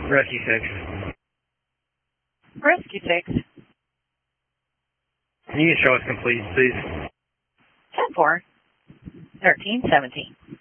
Rescue 6. Rescue 6. Can you show us complete, please? 10-4, 13-17.